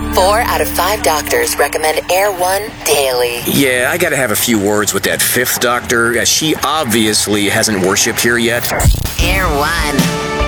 4 out of 5 doctors recommend Air One daily. Yeah, I gotta have a few words with that fifth doctor, as she obviously hasn't worshipped here yet. Air One.